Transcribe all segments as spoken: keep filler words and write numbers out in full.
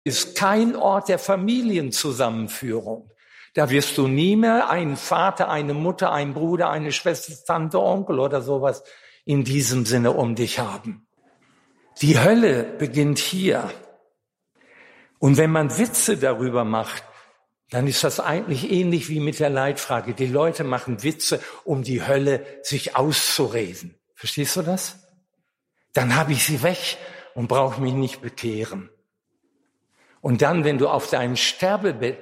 ist kein Ort der Familienzusammenführung. Da wirst du nie mehr einen Vater, eine Mutter, einen Bruder, eine Schwester, Tante, Onkel oder sowas in diesem Sinne um dich haben. Die Hölle beginnt hier. Und wenn man Witze darüber macht, dann ist das eigentlich ähnlich wie mit der Leitfrage. Die Leute machen Witze, um die Hölle sich auszureden. Verstehst du das? Dann habe ich sie weg und brauche mich nicht bekehren. Und dann, wenn du auf deinem Sterbebett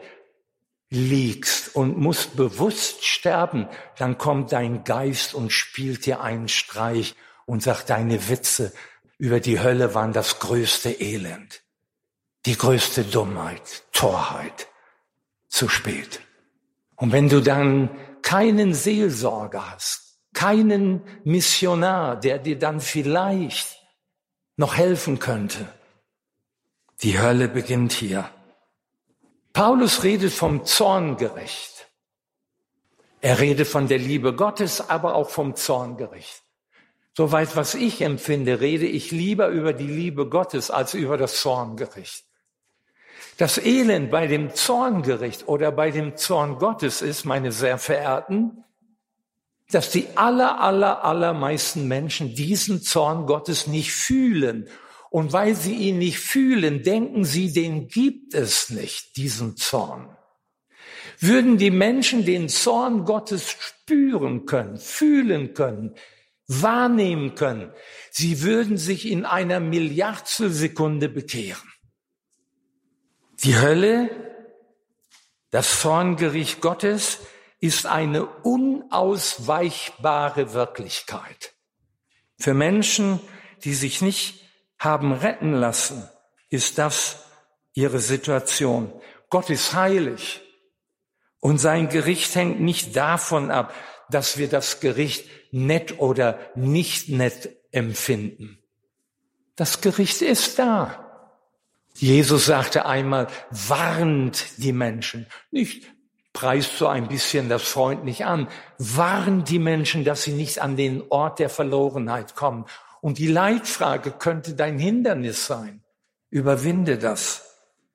liegst und musst bewusst sterben, dann kommt dein Geist und spielt dir einen Streich und sagt, deine Witze über die Hölle waren das größte Elend, die größte Dummheit, Torheit. Zu spät. Und wenn du dann keinen Seelsorger hast, keinen Missionar, der dir dann vielleicht noch helfen könnte, die Hölle beginnt hier. Paulus redet vom Zorngericht. Er redet von der Liebe Gottes, aber auch vom Zorngericht. Soweit, was ich empfinde, rede ich lieber über die Liebe Gottes als über das Zorngericht. Das Elend bei dem Zorngericht oder bei dem Zorn Gottes ist, meine sehr Verehrten, dass die aller, aller, allermeisten Menschen diesen Zorn Gottes nicht fühlen. Und weil sie ihn nicht fühlen, denken sie, den gibt es nicht, diesen Zorn. Würden die Menschen den Zorn Gottes spüren können, fühlen können, wahrnehmen können, sie würden sich in einer Milliardstelsekunde bekehren. Die Hölle, das Zorngericht Gottes, ist eine unausweichbare Wirklichkeit. Für Menschen, die sich nicht haben retten lassen, ist das ihre Situation. Gott ist heilig und sein Gericht hängt nicht davon ab, dass wir das Gericht nett oder nicht nett empfinden. Das Gericht ist da. Jesus sagte einmal, warnt die Menschen, nicht preist so ein bisschen das freundlich an, warnt die Menschen, dass sie nicht an den Ort der Verlorenheit kommen. Und die Leitfrage könnte dein Hindernis sein. Überwinde das.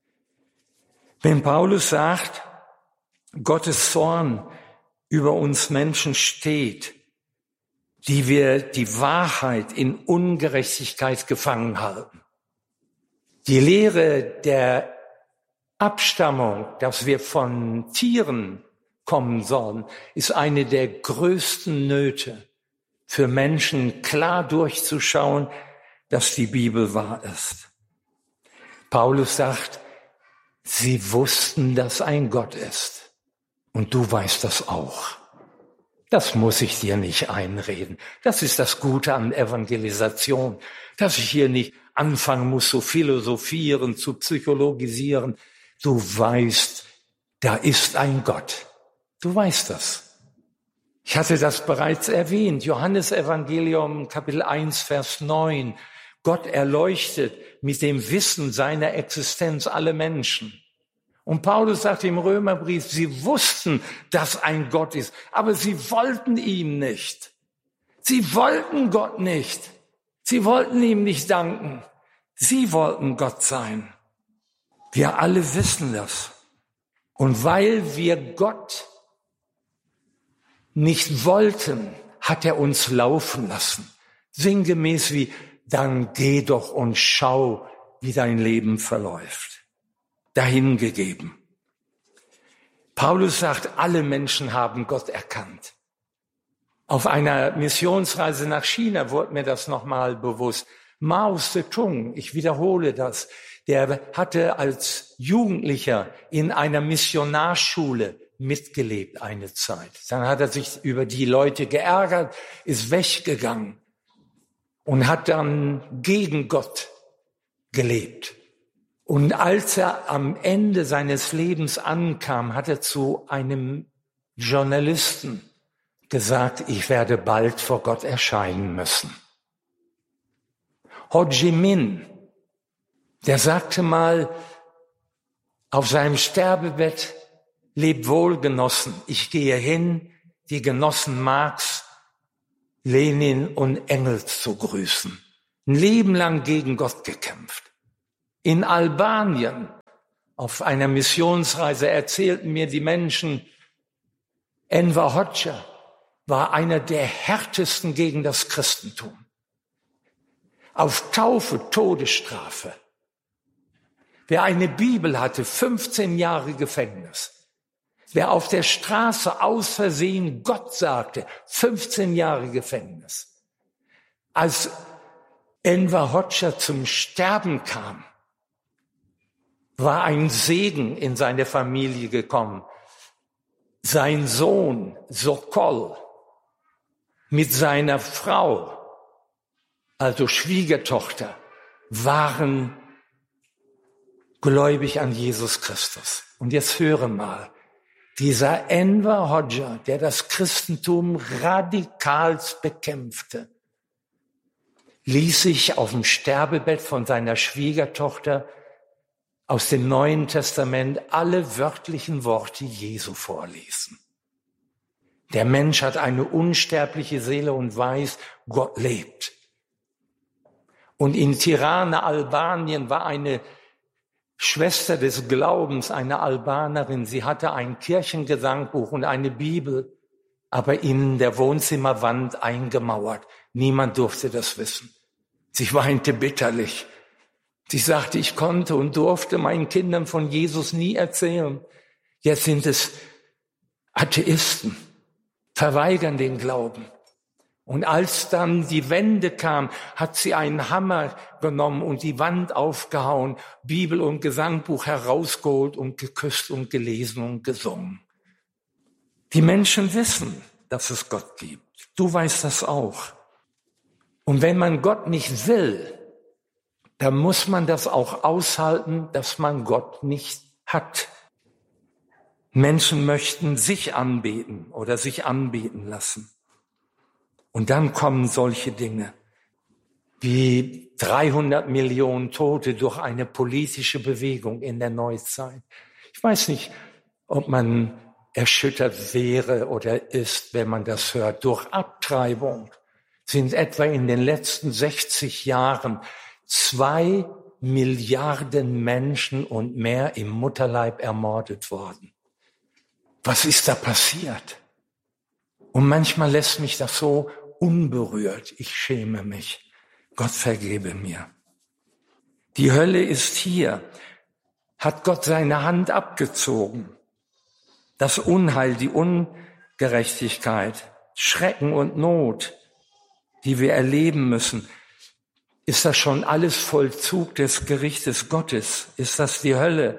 Wenn Paulus sagt, Gottes Zorn über uns Menschen steht, die wir die Wahrheit in Ungerechtigkeit gefangen halten. Die Lehre der Abstammung, dass wir von Tieren kommen sollen, ist eine der größten Nöte für Menschen, klar durchzuschauen, dass die Bibel wahr ist. Paulus sagt, sie wussten, dass ein Gott ist. Und du weißt das auch. Das muss ich dir nicht einreden. Das ist das Gute an Evangelisation, dass ich hier nicht anfangen muss zu philosophieren, zu psychologisieren. Du weißt, da ist ein Gott. Du weißt das. Ich hatte das bereits erwähnt. Johannes Evangelium, Kapitel eins, Vers neun. Gott erleuchtet mit dem Wissen seiner Existenz alle Menschen. Und Paulus sagt im Römerbrief, sie wussten, dass ein Gott ist, aber sie wollten ihm nicht. Sie wollten Gott nicht. Sie wollten ihm nicht danken. Sie wollten Gott sein. Wir alle wissen das. Und weil wir Gott nicht wollten, hat er uns laufen lassen. Sinngemäß wie, dann geh doch und schau, wie dein Leben verläuft. Dahingegeben. Paulus sagt, alle Menschen haben Gott erkannt. Auf einer Missionsreise nach China wurde mir das nochmal bewusst. Mao Zedong, ich wiederhole das, der hatte als Jugendlicher in einer Missionarschule mitgelebt eine Zeit. Dann hat er sich über die Leute geärgert, ist weggegangen und hat dann gegen Gott gelebt. Und als er am Ende seines Lebens ankam, hat er zu einem Journalisten gesagt, ich werde bald vor Gott erscheinen müssen. Ho Chi Minh, der sagte mal auf seinem Sterbebett, leb wohl, Genossen, ich gehe hin, die Genossen Marx, Lenin und Engels zu grüßen. Ein Leben lang gegen Gott gekämpft. In Albanien, auf einer Missionsreise, erzählten mir die Menschen, Enver Hoxha war einer der härtesten gegen das Christentum. Auf Taufe, Todesstrafe. Wer eine Bibel hatte, fünfzehn Jahre Gefängnis. Wer auf der Straße aus Versehen Gott sagte, fünfzehn Jahre Gefängnis. Als Enver Hoxha zum Sterben kam, war ein Segen in seine Familie gekommen. Sein Sohn Sokol mit seiner Frau, also Schwiegertochter, waren gläubig an Jesus Christus. Und jetzt höre mal, dieser Enver Hoxha, der das Christentum radikalst bekämpfte, ließ sich auf dem Sterbebett von seiner Schwiegertochter aus dem Neuen Testament alle wörtlichen Worte Jesu vorlesen. Der Mensch hat eine unsterbliche Seele und weiß, Gott lebt. Und in Tirana, Albanien, war eine Schwester des Glaubens, eine Albanerin. Sie hatte ein Kirchengesangbuch und eine Bibel, aber in der Wohnzimmerwand eingemauert. Niemand durfte das wissen. Sie weinte bitterlich. Sie sagte, ich konnte und durfte meinen Kindern von Jesus nie erzählen. Jetzt sind es Atheisten, verweigern den Glauben. Und als dann die Wende kam, hat sie einen Hammer genommen und die Wand aufgehauen, Bibel und Gesangbuch herausgeholt und geküsst und gelesen und gesungen. Die Menschen wissen, dass es Gott gibt. Du weißt das auch. Und wenn man Gott nicht will, dann muss man das auch aushalten, dass man Gott nicht hat. Menschen möchten sich anbeten oder sich anbeten lassen. Und dann kommen solche Dinge wie dreihundert Millionen Tote durch eine politische Bewegung in der Neuzeit. Ich weiß nicht, ob man erschüttert wäre oder ist, wenn man das hört. Durch Abtreibung sind etwa in den letzten sechzig Jahren zwei Milliarden Menschen und mehr im Mutterleib ermordet worden. Was ist da passiert? Und manchmal lässt mich das so unberührt. Ich schäme mich. Gott vergebe mir. Die Hölle ist hier. Hat Gott seine Hand abgezogen? Das Unheil, die Ungerechtigkeit, Schrecken und Not, die wir erleben müssen, ist das schon alles Vollzug des Gerichtes Gottes? Ist das die Hölle?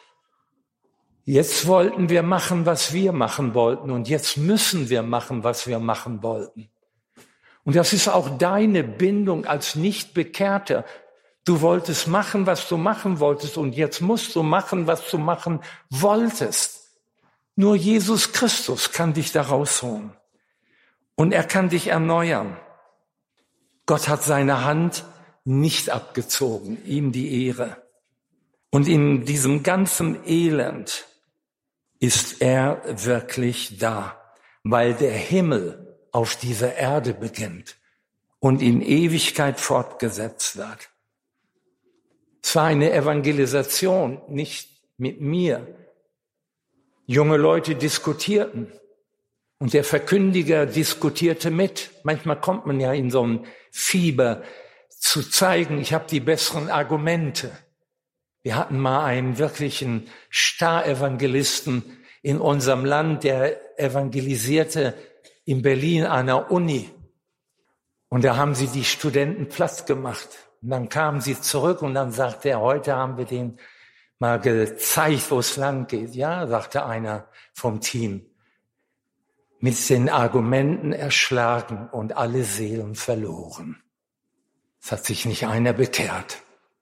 Jetzt wollten wir machen, was wir machen wollten, und jetzt müssen wir machen, was wir machen wollten. Und das ist auch deine Bindung als Nichtbekehrter. Du wolltest machen, was du machen wolltest, und jetzt musst du machen, was du machen wolltest. Nur Jesus Christus kann dich da rausholen. Und er kann dich erneuern. Gott hat seine Hand nicht abgezogen, ihm die Ehre. Und in diesem ganzen Elend ist er wirklich da, weil der Himmel auf dieser Erde beginnt und in Ewigkeit fortgesetzt wird. Es war eine Evangelisation, nicht mit mir. Junge Leute diskutierten und der Verkündiger diskutierte mit. Manchmal kommt man ja in so ein Fieber zu zeigen, ich habe die besseren Argumente. Wir hatten mal einen wirklichen Star-Evangelisten in unserem Land, der evangelisierte in Berlin an der Uni. Und da haben sie die Studenten platt gemacht. Und dann kamen sie zurück und dann sagte er, heute haben wir denen mal gezeigt, wo es lang geht. Ja, sagte einer vom Team. Mit den Argumenten erschlagen und alle Seelen verloren. Es hat sich nicht einer bekehrt.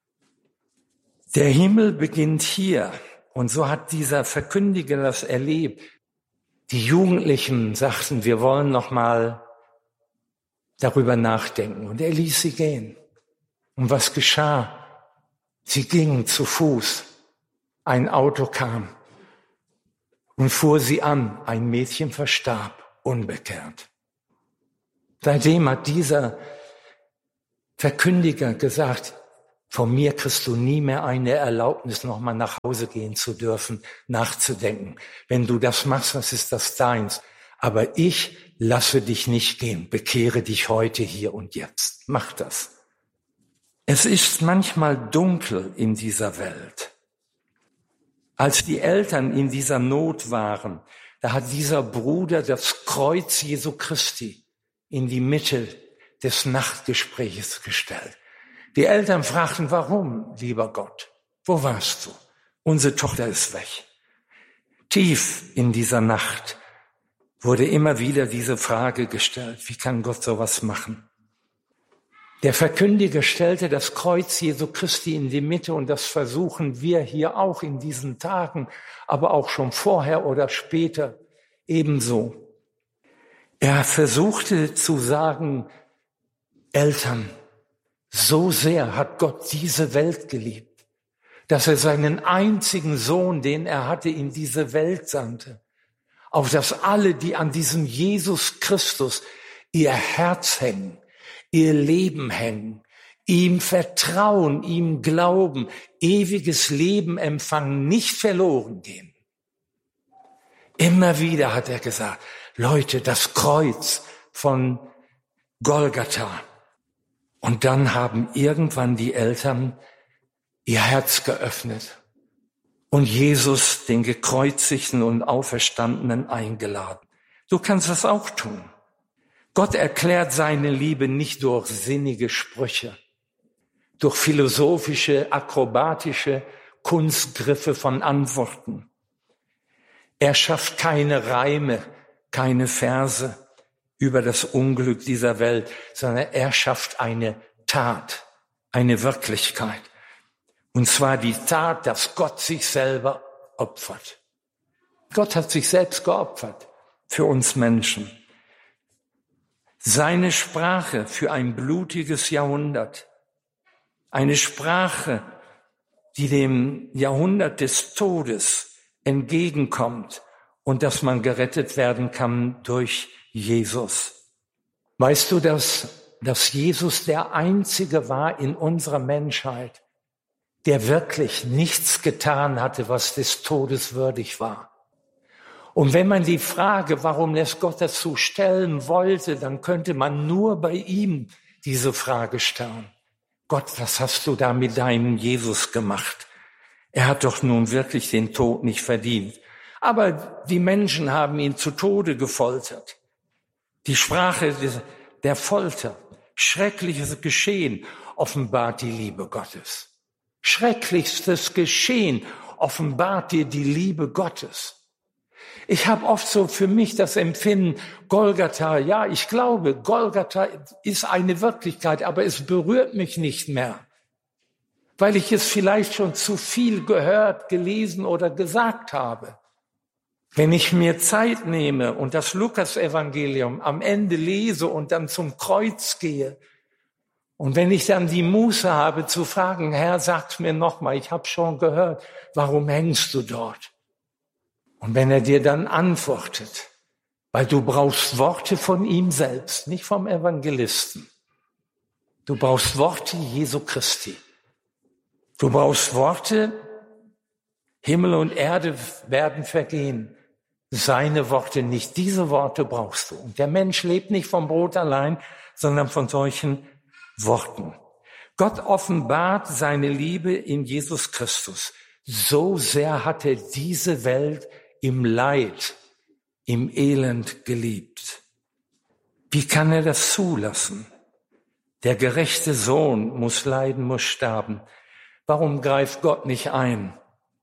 Der Himmel beginnt hier. Und so hat dieser Verkündiger das erlebt. Die Jugendlichen sagten, wir wollen noch mal darüber nachdenken. Und er ließ sie gehen. Und was geschah? Sie gingen zu Fuß. Ein Auto kam und fuhr sie an. Ein Mädchen verstarb, unbekehrt. Seitdem hat dieser Verkündiger gesagt, Von mir kriegst du nie mehr eine Erlaubnis, nochmal nach Hause gehen zu dürfen, nachzudenken. Wenn du das machst, was ist das deins? Aber ich lasse dich nicht gehen. Bekehre dich heute, hier und jetzt. Mach das. Es ist manchmal dunkel in dieser Welt. Als die Eltern in dieser Not waren, da hat dieser Bruder das Kreuz Jesu Christi in die Mitte des Nachtgespräches gestellt. Die Eltern fragten, warum, lieber Gott? Wo warst du? Unsere Tochter ist weg. Tief in dieser Nacht wurde immer wieder diese Frage gestellt, wie kann Gott sowas machen? Der Verkündiger stellte das Kreuz Jesu Christi in die Mitte und das versuchen wir hier auch in diesen Tagen, aber auch schon vorher oder später ebenso. Er versuchte zu sagen, Eltern, so sehr hat Gott diese Welt geliebt, dass er seinen einzigen Sohn, den er hatte, in diese Welt sandte, auf dass alle, die an diesem Jesus Christus ihr Herz hängen, ihr Leben hängen, ihm vertrauen, ihm glauben, ewiges Leben empfangen, nicht verloren gehen. Immer wieder hat er gesagt, Leute, das Kreuz von Golgatha. Und dann haben irgendwann die Eltern ihr Herz geöffnet und Jesus, den Gekreuzigten und Auferstandenen, eingeladen. Du kannst das auch tun. Gott erklärt seine Liebe nicht durch sinnige Sprüche, durch philosophische, akrobatische Kunstgriffe von Antworten. Er schafft keine Reime, keine Verse über das Unglück dieser Welt, sondern er schafft eine Tat, eine Wirklichkeit. Und zwar die Tat, dass Gott sich selber opfert. Gott hat sich selbst geopfert für uns Menschen. Seine Sprache für ein blutiges Jahrhundert, eine Sprache, die dem Jahrhundert des Todes entgegenkommt und dass man gerettet werden kann durch Jesus. Weißt du, dass, dass Jesus der Einzige war in unserer Menschheit, der wirklich nichts getan hatte, was des Todes würdig war? Und wenn man die Frage, warum lässt Gott das so stellen wollte, dann könnte man nur bei ihm diese Frage stellen. Gott, was hast du da mit deinem Jesus gemacht? Er hat doch nun wirklich den Tod nicht verdient. Aber die Menschen haben ihn zu Tode gefoltert. Die Sprache der Folter, schreckliches Geschehen, offenbart die Liebe Gottes. Schrecklichstes Geschehen offenbart dir die Liebe Gottes. Ich habe oft so für mich das Empfinden, Golgatha, ja, ich glaube, Golgatha ist eine Wirklichkeit, aber es berührt mich nicht mehr, weil ich es vielleicht schon zu viel gehört, gelesen oder gesagt habe. Wenn ich mir Zeit nehme und das Lukas-Evangelium am Ende lese und dann zum Kreuz gehe und wenn ich dann die Muße habe zu fragen, Herr, sag mir nochmal, ich habe schon gehört, warum hängst du dort? Und wenn er dir dann antwortet, weil du brauchst Worte von ihm selbst, nicht vom Evangelisten. Du brauchst Worte Jesu Christi. Du brauchst Worte, Himmel und Erde werden vergehen. Seine Worte nicht. Diese Worte brauchst du. Und der Mensch lebt nicht vom Brot allein, sondern von solchen Worten. Gott offenbart seine Liebe in Jesus Christus. So sehr hat er diese Welt im Leid, im Elend geliebt. Wie kann er das zulassen? Der gerechte Sohn muss leiden, muss sterben. Warum greift Gott nicht ein?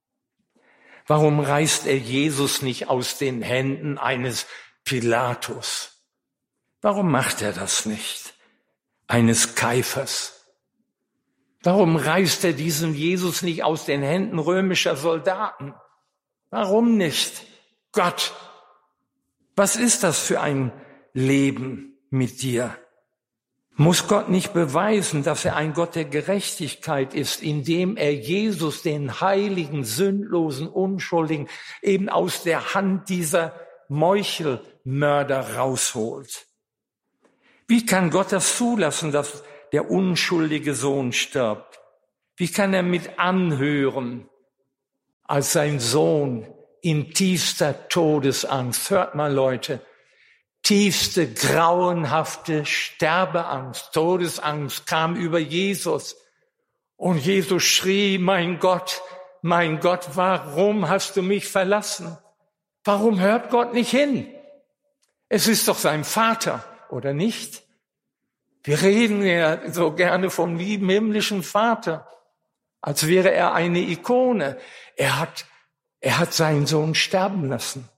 Warum reißt er Jesus nicht aus den Händen eines Pilatus? Warum macht er das nicht? Eines Kaiphas? Warum reißt er diesen Jesus nicht aus den Händen römischer Soldaten? Warum nicht? Gott, was ist das für ein Leben mit dir? Muss Gott nicht beweisen, dass er ein Gott der Gerechtigkeit ist, indem er Jesus, den heiligen, sündlosen, unschuldigen, eben aus der Hand dieser Meuchelmörder rausholt? Wie kann Gott das zulassen, dass der unschuldige Sohn stirbt? Wie kann er mit anhören, als sein Sohn in tiefster Todesangst, hört mal Leute, tiefste, grauenhafte Sterbeangst, Todesangst kam über Jesus. Und Jesus schrie, mein Gott, mein Gott, warum hast du mich verlassen? Warum hört Gott nicht hin? Es ist doch sein Vater, oder nicht? Wir reden ja so gerne vom lieben himmlischen Vater, als wäre er eine Ikone. Er hat, er hat seinen Sohn sterben lassen.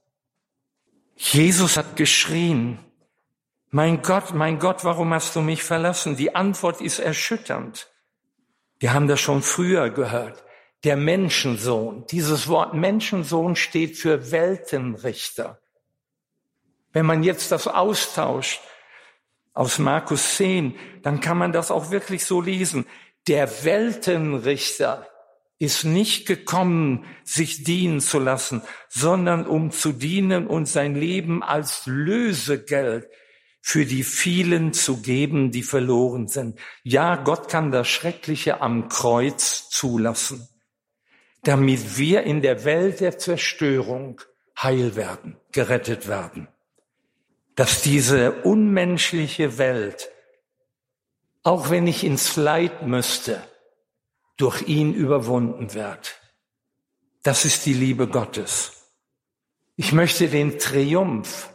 Jesus hat geschrien, mein Gott, mein Gott, warum hast du mich verlassen? Die Antwort ist erschütternd. Wir haben das schon früher gehört. Der Menschensohn, dieses Wort Menschensohn steht für Weltenrichter. Wenn man jetzt das austauscht aus Markus zehn, dann kann man das auch wirklich so lesen. Der Weltenrichter ist nicht gekommen, sich dienen zu lassen, sondern um zu dienen und sein Leben als Lösegeld für die vielen zu geben, die verloren sind. Ja, Gott kann das Schreckliche am Kreuz zulassen, damit wir in der Welt der Zerstörung heil werden, gerettet werden. Dass diese unmenschliche Welt, auch wenn ich ins Leid müsste, durch ihn überwunden wird. Das ist die Liebe Gottes. Ich möchte den Triumph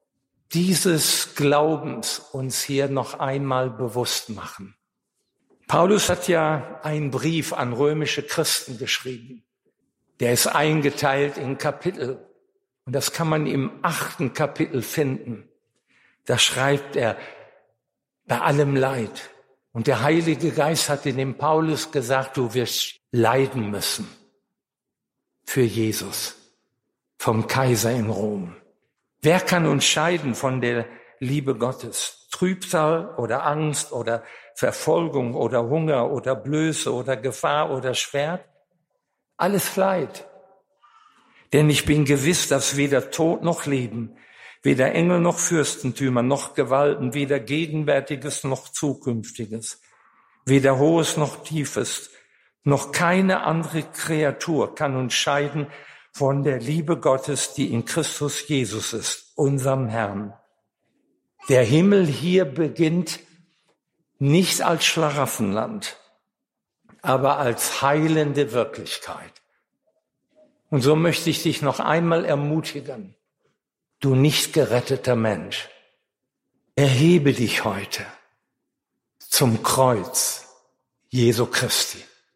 dieses Glaubens uns hier noch einmal bewusst machen. Paulus hat ja einen Brief an römische Christen geschrieben. Der ist eingeteilt in Kapitel. Und das kann man im achten Kapitel finden. Da schreibt er, bei allem Leid. Und der Heilige Geist hat in dem Paulus gesagt, du wirst leiden müssen für Jesus, vom Kaiser in Rom. Wer kann uns scheiden von der Liebe Gottes? Trübsal oder Angst oder Verfolgung oder Hunger oder Blöße oder Gefahr oder Schwert? Alles Leid. Denn ich bin gewiss, dass weder Tod noch Leben, weder Engel noch Fürstentümer noch Gewalten, weder Gegenwärtiges noch Zukünftiges, weder Hohes noch Tiefes, noch keine andere Kreatur kann uns scheiden von der Liebe Gottes, die in Christus Jesus ist, unserem Herrn. Der Himmel hier beginnt nicht als Schlaraffenland, aber als heilende Wirklichkeit. Und so möchte ich dich noch einmal ermutigen, du nicht geretteter Mensch, erhebe dich heute zum Kreuz Jesu Christi.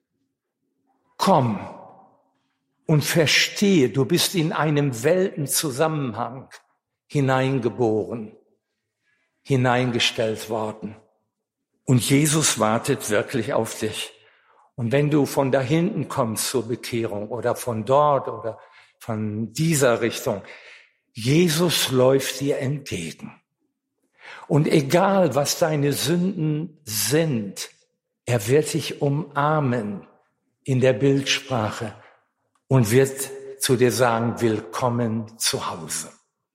Komm und verstehe, du bist in einem Weltenzusammenhang hineingeboren, hineingestellt worden. Und Jesus wartet wirklich auf dich. Und wenn du von da hinten kommst zur Bekehrung oder von dort oder von dieser Richtung, Jesus läuft dir entgegen. Und egal, was deine Sünden sind, er wird dich umarmen in der Bildsprache und wird zu dir sagen, willkommen zu Hause.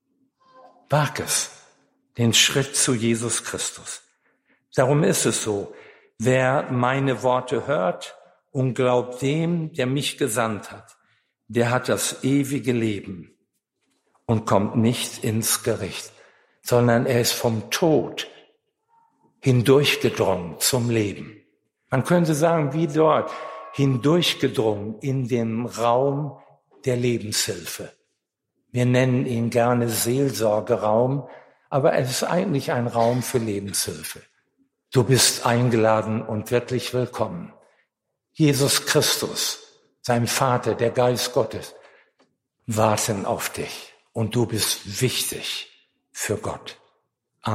Wag es, den Schritt zu Jesus Christus. Darum ist es so, wer meine Worte hört und glaubt dem, der mich gesandt hat, der hat das ewige Leben und kommt nicht ins Gericht, sondern er ist vom Tod hindurchgedrungen zum Leben. Man könnte sagen, wie dort, hindurchgedrungen in den Raum der Lebenshilfe. Wir nennen ihn gerne Seelsorgeraum, aber es ist eigentlich ein Raum für Lebenshilfe. Du bist eingeladen und wirklich willkommen. Jesus Christus, sein Vater, der Geist Gottes, warten auf dich und du bist wichtig für Gott.